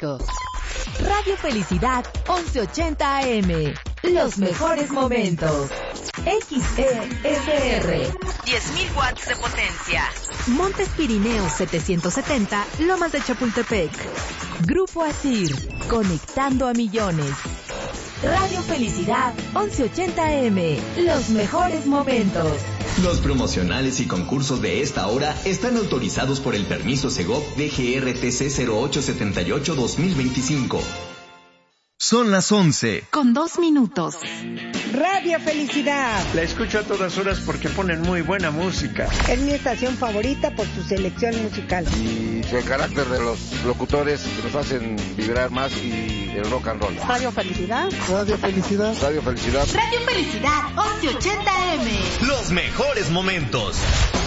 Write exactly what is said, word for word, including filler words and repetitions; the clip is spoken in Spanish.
Jalisco. Radio Felicidad once ochenta A M. Los mejores momentos. X E S R. diez mil watts de potencia. Montes Pirineos setecientos setenta, Lomas de Chapultepec. Grupo Asir, conectando a millones. Radio Felicidad once ochenta A M. Los mejores momentos. Los promocionales y concursos de esta hora están autorizados por el permiso Segov D G R T C cero ocho siete ocho dos mil veinticinco. Son las once. Con dos minutos. Radio Felicidad. La escucho a todas horas porque ponen muy buena música. Es mi estación favorita por su selección musical. Y el carácter de los locutores que nos hacen vibrar más y el rock and roll. Radio Felicidad. Radio Felicidad. Radio Felicidad. Radio Felicidad once ochenta A M. Los mejores momentos.